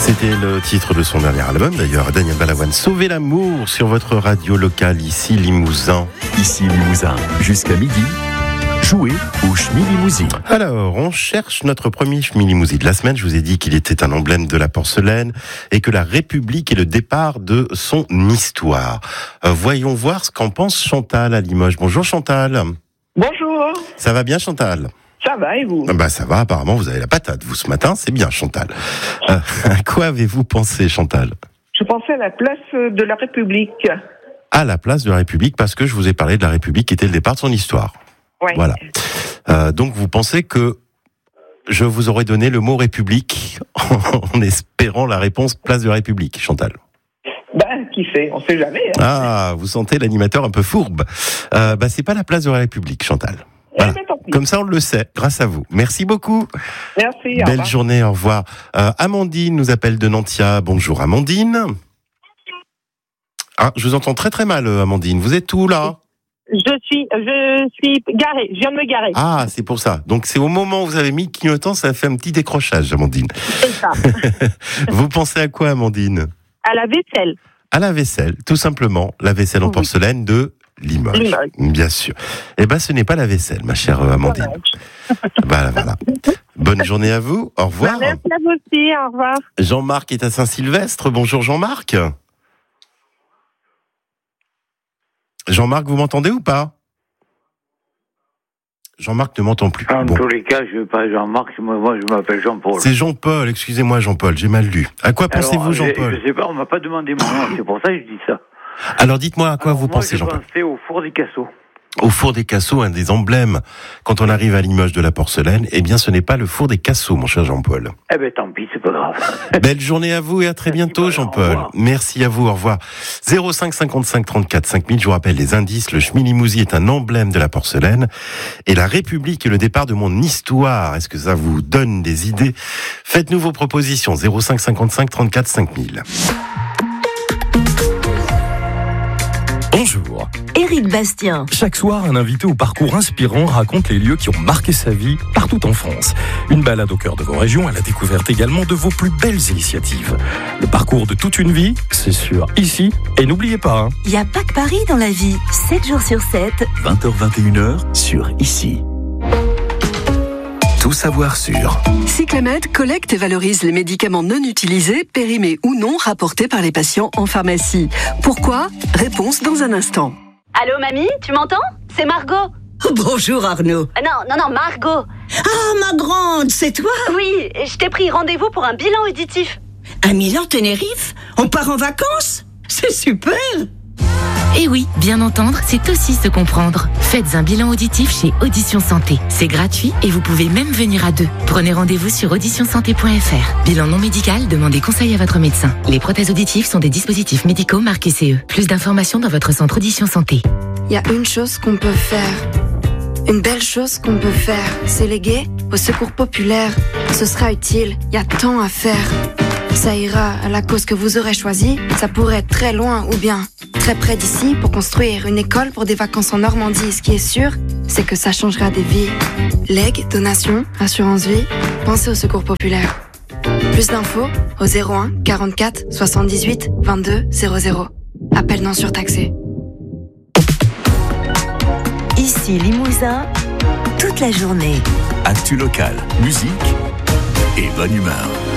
C'était le titre de son dernier album, d'ailleurs, Daniel Balavoine. Sauver l'amour sur votre radio locale, ici Limousin. Ici Limousin, jusqu'à midi, jouez au Schmilimousi. Alors, on cherche notre premier Schmilimousi de la semaine. Je vous ai dit qu'il était un emblème de la porcelaine et que la République est le départ de son histoire. Voyons voir ce qu'en pense Chantal à Limoges. Bonjour Chantal. Bonjour. Ça va bien Chantal ? Ça va et vous ? Ça va, apparemment vous avez la patate, vous, ce matin, c'est bien Chantal. À quoi avez-vous pensé Chantal ? Je pensais à la place de la République. À la place de la République, parce que je vous ai parlé de la République qui était le départ de son histoire. Ouais. Voilà. Donc vous pensez que je vous aurais donné le mot République en espérant la réponse place de la République, Chantal ? Qui sait ? On sait jamais. Hein. Ah, vous sentez l'animateur un peu fourbe. C'est pas la place de la République, Chantal. Voilà. Comme ça, on le sait, grâce à vous. Merci beaucoup. Merci. Belle journée, au revoir. Amandine nous appelle de Nantia. Bonjour, Amandine. Ah, je vous entends très très mal, Amandine. Vous êtes où, là ? Je suis garée. Je viens de me garer. Ah, c'est pour ça. Donc, c'est au moment où vous avez mis le clignotant, ça a fait un petit décrochage, Amandine. C'est ça. Vous pensez à quoi, Amandine ? À la vaisselle. À la vaisselle, tout simplement. La vaisselle en porcelaine de Limoges. Bien sûr. Ce n'est pas la vaisselle, ma chère Amandine. Voilà. Bonne journée à vous. Au revoir. Merci à vous aussi. Au revoir. Jean-Marc est à Saint-Sylvestre. Bonjour Jean-Marc. Jean-Marc, vous m'entendez ou pas ? Jean-Marc ne m'entend plus. En tous les cas, je ne veux pas Jean-Marc, moi je m'appelle Jean-Paul. C'est Jean-Paul, excusez-moi Jean-Paul, j'ai mal lu. À quoi pensez-vous Jean-Paul ? Je ne sais pas, on ne m'a pas demandé mon nom, c'est pour ça que je dis ça. Alors dites-moi à quoi vous pensez Jean-Paul ? Je pensais au four des Cassots. Au four des Cassots, un des emblèmes, quand on arrive à Limoges de la porcelaine, ce n'est pas le four des Cassots, mon cher Jean-Paul. Tant pis, c'est pas grave. Belle journée à vous et à très bientôt, Jean-Paul. Merci à vous, au revoir. 05 55 34 5000, je vous rappelle les indices, le Schmilimousi est un emblème de la porcelaine et la République est le départ de mon histoire. Est-ce que ça vous donne des idées ? Faites-nous vos propositions, 05 55 34 5000. Bonjour. Éric Bastien. Chaque soir, un invité au parcours inspirant raconte les lieux qui ont marqué sa vie partout en France. Une balade au cœur de vos régions à la découverte également de vos plus belles initiatives. Le parcours de toute une vie, c'est sûr, ici. Et n'oubliez pas, Il n'y a pas que Paris dans la vie. 7 jours sur 7. 20h-21h sur Ici. Tout savoir sur Cyclamed collecte et valorise les médicaments non utilisés, périmés ou non, rapportés par les patients en pharmacie. Pourquoi ? Réponse dans un instant. Allô mamie, tu m'entends ? C'est Margot. Bonjour Arnaud. Non, Margot. Ah, ma grande, c'est toi ? Oui, je t'ai pris rendez-vous pour un bilan auditif. Un Milan Tenerife ? On part en vacances ? C'est super ! Et oui, bien entendre, c'est aussi se comprendre. Faites un bilan auditif chez Audition Santé. C'est gratuit et vous pouvez même venir à deux. Prenez rendez-vous sur auditionsanté.fr. Bilan non médical, demandez conseil à votre médecin. Les prothèses auditives sont des dispositifs médicaux marqués CE. Plus d'informations dans votre centre Audition Santé. Il y a une chose qu'on peut faire. Une belle chose qu'on peut faire. C'est léguer au secours populaire. Ce sera utile, il y a tant à faire. Ça ira à la cause que vous aurez choisie. Ça pourrait être très loin ou bien très près d'ici pour construire une école pour des vacances en Normandie. Ce qui est sûr, c'est que ça changera des vies. Legs, donations, assurance vie, pensez au secours populaire. Plus d'infos au 01 44 78 22 00. Appel non surtaxé. Ici Limousin, toute la journée. Actu local, musique et bonne humeur.